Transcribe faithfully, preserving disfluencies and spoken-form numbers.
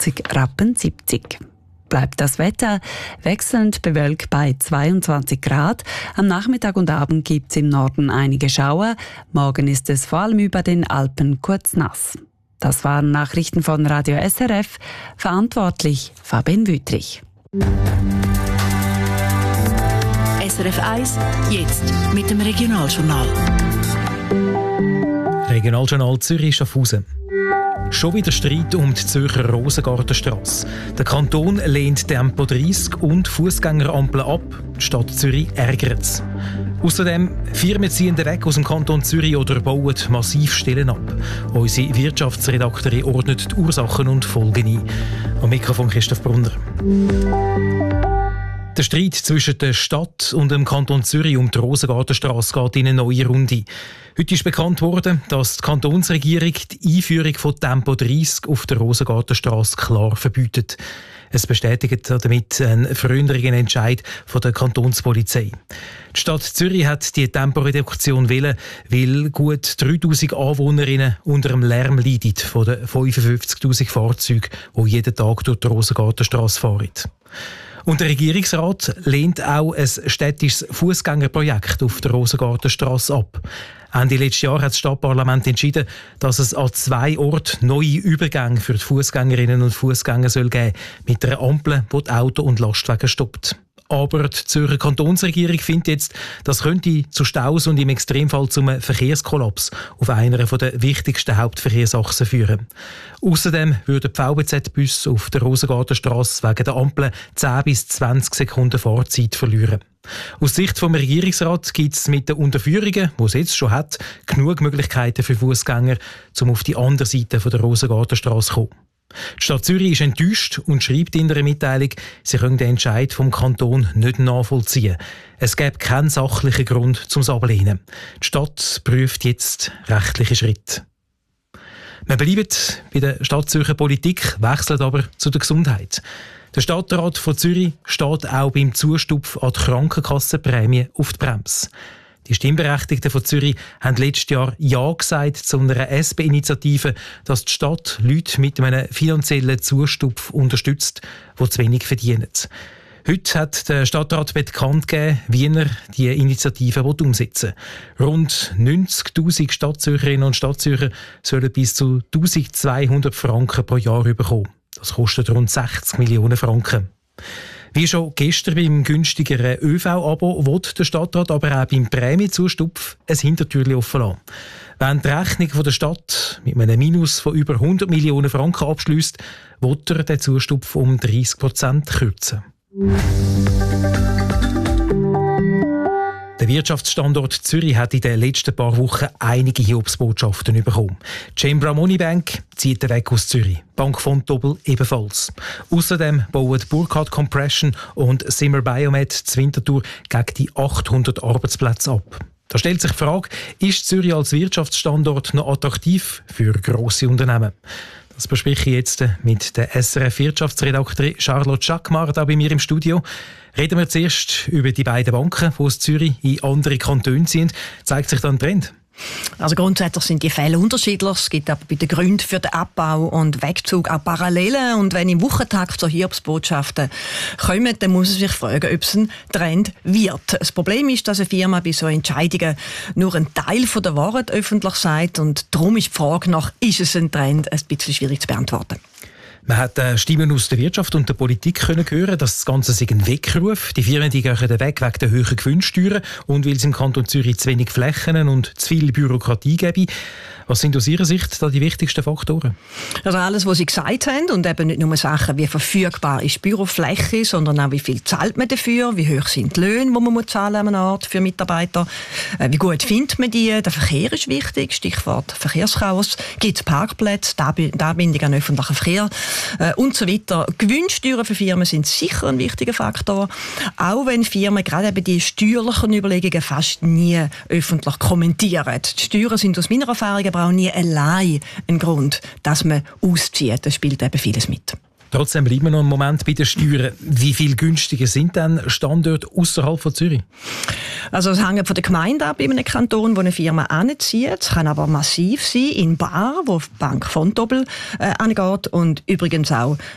vierzig Rappen siebzig. Bleibt das Wetter wechselnd bewölkt bei zweiundzwanzig Grad. Am Nachmittag und Abend gibt es im Norden einige Schauer. Morgen ist es vor allem über den Alpen kurz nass. Das waren Nachrichten von Radio S R F. Verantwortlich Fabian Wüthrich. S R F eins, jetzt mit dem Regionaljournal. Regionaljournal Zürich-Schaffhausen. Schon wieder Streit um die Zürcher Rosengartenstrasse. Der Kanton lehnt Tempo dreissig und Fußgängerampeln ab. Die Stadt Zürich ärgert es. Außerdem, Firmen ziehen weg aus dem Kanton Zürich oder bauen massiv Stellen ab. Unsere Wirtschaftsredaktorin ordnet die Ursachen und Folgen ein. Am Mikrofon Christoph Brunner. Der Streit zwischen der Stadt und dem Kanton Zürich um die Rosengartenstrasse geht in eine neue Runde. Heute ist bekannt worden, dass die Kantonsregierung die Einführung von Tempo dreissig auf der Rosengartenstrasse klar verbietet. Es bestätigt damit einen früheren Entscheid von der Kantonspolizei. Die Stadt Zürich hat die Temporeduktion wollen, weil gut dreitausend Anwohnerinnen unter dem Lärm leiden von den fünfundfünfzigtausend Fahrzeugen, die jeden Tag durch die Rosengartenstrasse fahren. Und der Regierungsrat lehnt auch ein städtisches Fußgängerprojekt auf der Rosengartenstrasse ab. Ende letzten Jahr hat das Stadtparlament entschieden, dass es an zwei Orten neue Übergänge für die Fußgängerinnen und Fußgänger soll geben, mit einer Ampel, die die Auto- und Lastwagen stoppt. Aber die Zürcher Kantonsregierung findet jetzt, das könnte zu Staus und im Extremfall zu einem Verkehrskollaps auf einer der wichtigsten Hauptverkehrsachsen führen. Außerdem würden die V B Z-Busse auf der Rosengartenstrasse wegen der Ampeln zehn bis zwanzig Sekunden Fahrzeit verlieren. Aus Sicht des Regierungsrats gibt es mit den Unterführungen, die es jetzt schon hat, genug Möglichkeiten für Fußgänger, um auf die andere Seite der Rosengartenstrasse zu kommen. Die Stadt Zürich ist enttäuscht und schreibt in einer Mitteilung, sie können den Entscheid vom Kanton nicht nachvollziehen. Es gäbe keinen sachlichen Grund zum Ablehnen. Die Stadt prüft jetzt rechtliche Schritte. Wir bleiben bei der Stadt Zürcher Politik, wechseln aber zu der Gesundheit. Der Stadtrat von Zürich steht auch beim Zustupf an die Krankenkassenprämie auf die Bremse. Die Stimmberechtigten von Zürich haben letztes Jahr Ja gesagt zu einer S P-Initiative, dass die Stadt Leute mit einem finanziellen Zustupf unterstützt, die zu wenig verdienen. Heute hat der Stadtrat bekannt gegeben, wie er diese Initiative umsetzen will. Rund neunzigtausend Stadtzürcherinnen und Stadtzürcher sollen bis zu eintausendzweihundert Franken pro Jahr bekommen. Das kostet rund sechzig Millionen Franken. Wie schon gestern beim günstigeren Ö V-Abo will der Stadtrat aber auch beim Prämienzustupf ein Hintertürchen offen lassen. Wenn die Rechnung von der Stadt mit einem Minus von über hundert Millionen Franken abschliesst, will er den Zustupf um dreißig Prozent kürzen. Der Wirtschaftsstandort Zürich hat in den letzten paar Wochen einige Hiobsbotschaften bekommen. Die Cembra Money Bank zieht weg aus Zürich. Bank Vontobel ebenfalls. Außerdem bauen Burkhardt Compression und Zimmer Biomed zu Winterthur gegen die achthundert Arbeitsplätze ab. Da stellt sich die Frage, ist Zürich als Wirtschaftsstandort noch attraktiv für grosse Unternehmen? Das bespreche ich jetzt mit der S R F-Wirtschaftsredaktorin Charlotte Schackmar da bei mir im Studio. Reden wir zuerst über die beiden Banken, die aus Zürich in andere Kantone ziehen. Zeigt sich da ein Trend? Also grundsätzlich sind die Fälle unterschiedlich. Es gibt aber bei den Gründen für den Abbau und Wegzug auch Parallelen. Und wenn im Wochentakt so Hiobsbotschaften kommen, dann muss man sich fragen, ob es ein Trend wird. Das Problem ist, dass eine Firma bei so Entscheidungen nur einen Teil von der Wahrheit öffentlich sagt. Und darum ist die Frage nach, ist es ein Trend, ein bisschen schwierig zu beantworten. Man hat äh, Stimmen aus der Wirtschaft und der Politik können hören, dass das Ganze sich ein Weckruf. Die Firmen die gehen weg wegen der hohen Gewinnsteuern und weil es im Kanton Zürich zu wenig Flächen und zu viel Bürokratie gäbe. Was sind aus Ihrer Sicht da die wichtigsten Faktoren? Also alles, was Sie gesagt haben, und eben nicht nur Sachen, wie verfügbar ist die Bürofläche, sondern auch wie viel zahlt man dafür, wie hoch sind die Löhne, die man muss zahlen an einem Ort für Mitarbeiter, äh, wie gut findet man die, der Verkehr ist wichtig, Stichwort Verkehrschaos, gibt es Parkplätze, die Anbindung an öffentlichen Verkehr äh, und so weiter. Gewinnsteuern für Firmen sind sicher ein wichtiger Faktor, auch wenn Firmen gerade eben die steuerlichen Überlegungen fast nie öffentlich kommentieren. Die Steuern sind aus meiner Erfahrung aber auch nie allein ein Grund, dass man auszieht. Das spielt eben vieles mit. Trotzdem bleiben wir noch einen Moment bei den Steuern. Wie viel günstiger sind denn Standorte außerhalb von Zürich? Also es hängt von der Gemeinde ab, in einem Kanton, wo eine Firma anzieht. Es kann aber massiv sein, in Bar, wo die Bank Vontobel äh, angeht und übrigens auch